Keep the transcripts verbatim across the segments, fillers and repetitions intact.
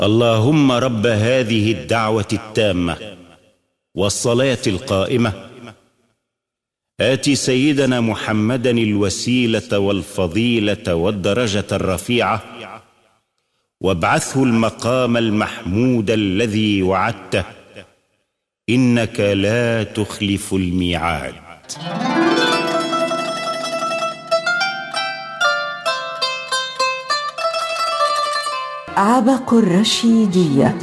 اللهم رب هذه الدعوة التامة والصلاة القائمة آت سيدنا محمدا الوسيلة والفضيلة والدرجة الرفيعة وابعثه المقام المحمود الذي وعدته إنك لا تخلف الميعاد. عبق الرشيدية.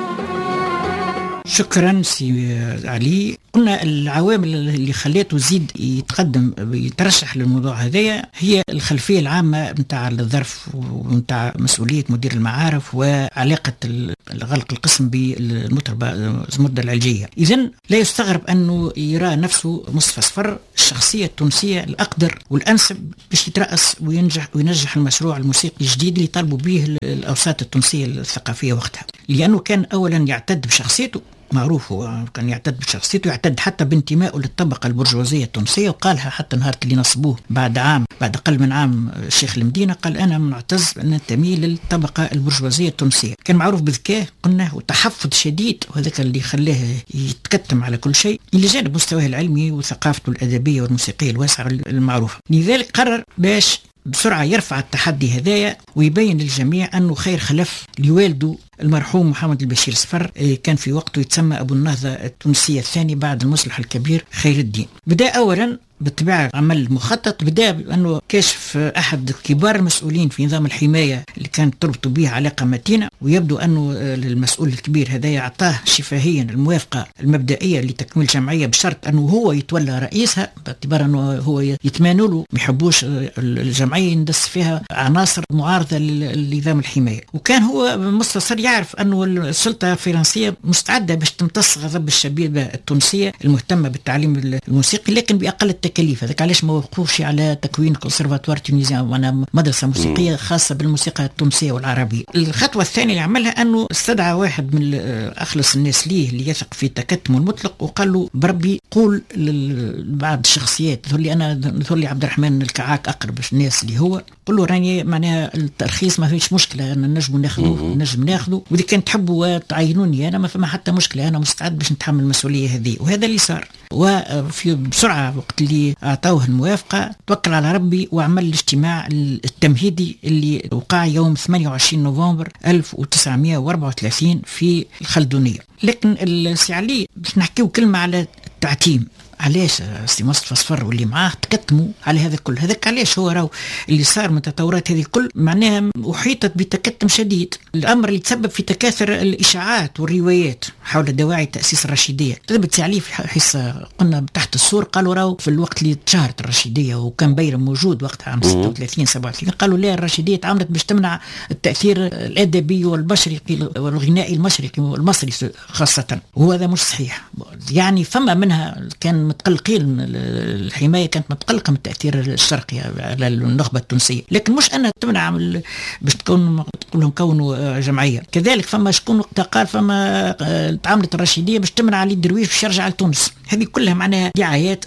شكرا سي علي. قلنا العوامل اللي خليته يزيد يتقدم يترشح للموضوع هذايا هي الخلفية العامة متاع الظرف ومتاع مسؤولية مدير المعارف وعلاقة غلق القسم بالمطربة زمردة العلجية. إذن لا يستغرب أنه يرى نفسه مصطفى صفر الشخصية التونسية الأقدر والأنسب باش يترأس وينجح وينجح المشروع الموسيقي الجديد اللي طالبوا به الأوساط التونسية الثقافية وقتها، لأنه كان أولا يعتد بشخصيته، معروف هو كان يعتد بشخصيته، يعتد حتى بانتمائه للطبقة البرجوازية التونسية، وقالها حتى نهار اللي نصبوه بعد عام بعد أقل من عام الشيخ المدينة قال أنا معتز أن أنتمي للطبقة البرجوازية التونسية. كان معروف بذكاء قلنا وتحفظ شديد، وهذاك اللي خلاه يتكتم على كل شيء إلى جانب مستواه العلمي وثقافته الأدبية والموسيقية الواسعة المعروفة. لذلك قرر باش بسرعة يرفع التحدي هذايا ويبين للجميع أنه خير خلف لوالده المرحوم محمد البشير صفر، كان في وقته يتسمى أبو النهضة التونسية الثاني بعد المصلح الكبير خير الدين. بدأ أولا بالطبيعة عمل مخطط، بدأ بأنه كشف أحد كبار المسؤولين في نظام الحماية اللي كانت تربط به علاقة متينة، ويبدو أنه المسؤول الكبير هذا يعطاه شفاهيا الموافقة المبدئية لتكوين الجمعية بشرط أنه هو يتولى رئيسها، باعتبار أنه هو يتمانوا له ما يحبوش الجمعية يندس فيها عناصر معارضة لنظام الحماية. وكان هو مستشار يعرف أنه السلطة الفرنسية مستعدة باش تمتص غضب الشبيبة التونسية المهتمة بالتعليم الموسيقي، لكن بأقل التكاليف. هذاك علاش ما وقفوش على تكوين كونسرفاتوار تونسي وانا مدرسة موسيقية خاصة بالموسيقى التونسية والعربية. الخطوة الثانية اللي عملها أنه استدعى واحد من أخلص الناس ليه اللي يثق في تكتمه المطلق وقال له بربي قول لبعض الشخصيات ذولي أنا ذولي عبد الرحمن الكعاك أقرب الناس اللي هو قل له راني معناها الترخيص ما فيش مشكلة، أنا نجم ناخذه نجم ناخذه وإذا كان تحبوا تعينوني أنا ما فما حتى مشكلة، أنا مستعد باش نتحمل المسؤولية هذه. وهذا اللي صار. وفي بسرعة وقت اللي أعطوه الموافقة توكل على ربي وعمل الاجتماع التمهيدي اللي وقع يوم ثمانية وعشرين نوفمبر ألف وتسعمائة وأربعة وثلاثين في الخلدونية. لكن السي علي باش نحكيو كلمة على التعتيم. علاش سي مصطفى صفر واللي معاه تكتموا على هذا الكل؟ هذاك علاش هو راهو اللي صار من التطورات هذه الكل معناها أحيطت بتكتم شديد، الأمر اللي تسبب في تكاثر الإشاعات والروايات حول دواعي تأسيس الرشيدية. كذبت سي علي في حصة قلنا تحت السور، قالوا راهو في الوقت اللي تشهرت الرشيدية وكان بيرم موجود وقتها عام ستة وثلاثين سبعة وثلاثين، قالوا لا الرشيدية تعاملت باش تمنع التأثير الأدبي والمشرقي والغنائي المشرقي والمصري خاصة، وهذا مش صحيح. يعني فما منها كان متقلقين، الحماية كانت متقلقة من التأثير الشرقي على النخبة التونسية، لكن مش أنها تمنع باش تكون تقولهم كونوا جمعية. كذلك فما شكون وقتها قال فما تعاملت الرشيدية باش تمنع علي الدرويش باش يرجع لتونس. هذه كلها معناها دعايات.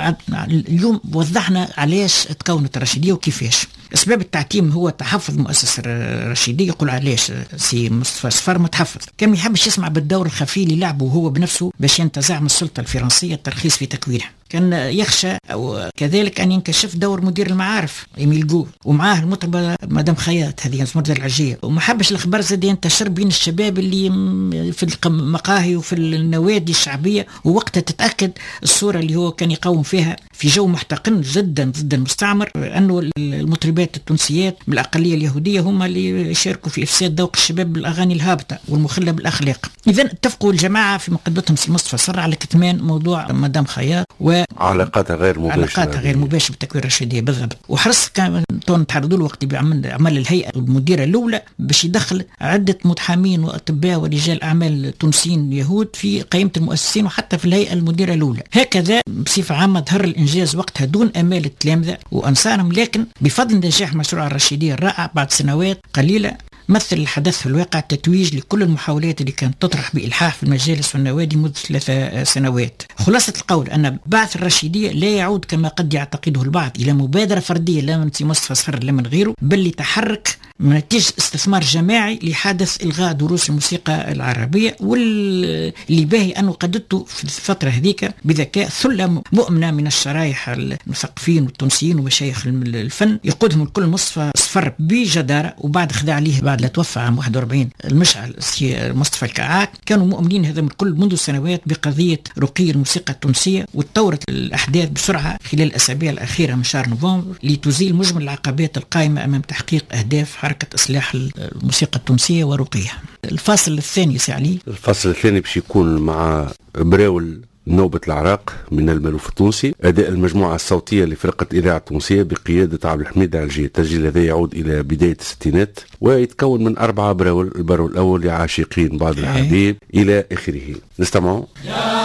اليوم وضحنا علاش تكونت الرشيدية وكيفاش. أسباب التعتيم هو تحفظ مؤسسة الرشيدية. يقول علاش سي مصطفى صفر متحفظ؟ كان ما يحبش يسمع بالدور الخفي اللي لعبه هو بنفسه باش ينتزع من السلطة الفرنسية الترخيص في تكوينها. كان يخشى أو كذلك أن ينكشف دور مدير المعارف إيميل جو ومعاه المطربة مدام خياط هذه زمردة العلجية، وما حبش الأخبار زاد ينتشر بين الشباب اللي في المقاهي وفي النوادي الشعبية، ووقتها تتأكد الصورة اللي هو كان يقوم فيها في جو محتقن جدا ضد المستعمر، أنه المطربات التونسيات من الأقلية اليهودية هم اللي يشاركوا في إفساد ذوق الشباب بالأغاني الهابطة والمخلة بالأخلاق. إذن اتفقوا الجماعة في مقدمتهم سي مصطفى صفر على كتمان موضوع مدام خياط وعلاقاتها غير مباشرة علاقاتها غير مباشرة بتكوين الرشيدية بالضبط. وحرص كان تحرضوا له وقت بعمل عمل الهيئة المديرة الأولى باش يدخل عدة محامين وأطباء ورجال أعمال تونسيين يهود في قائمة المؤسسين وحتى في الهيئة المديرة الأولى. هكذا بصفة عامة ظهر الإنجاز وقتها دون أمال التلامذة وأنصارهم، لكن بفضل نجاح مشروع الرشيدية الرائع بعد سنوات قليلة مثل الحدث في الواقع تتويج لكل المحاولات اللي كانت تطرح بإلحاح في المجالس والنوادي منذ ثلاثة سنوات. خلاصة القول أن بعث الرشيدية لا يعود كما قد يعتقده البعض إلى مبادرة فردية لا من سي مصطفى صفر لا من غيره، بل لتحرك نتيجة استثمار جماعي لحادث إلغاء دروس الموسيقى العربية، واللي باهي أنه قددته في الفترة هذيك بذكاء ثلة مؤمنة من الشرايح المثقفين والتونسيين ومشايخ الفن، يقودهم الكل مصطفى صفر بجدارة، وبعد خدع عليه بعد لا توفى عام واحد وأربعين المشعل مصطفى الكعاك. كانوا مؤمنين هذا الكل منذ سنوات بقضية رقي الموسيقى التونسية، وتطورت الأحداث بسرعة خلال الأسابيع الأخيرة من شهر نوفمبر لتزيل مجمل العقبات القائمة أمام تحقيق أهداف حركة إصلاح الموسيقى التونسية ورقيها. الفاصل الثاني سي علي. الفاصل الثاني باش يكون مع براول نوبة العراق من الملوف التونسي، أداء المجموعة الصوتية لفرقة إذاعة تونسية بقيادة عبد الحميد علجي. التسجيل هذا يعود إلى بداية الستينات ويتكون من أربعة براول. البرو الأول لعاشقين بعض الحبيب إلى آخره. نستمعوا.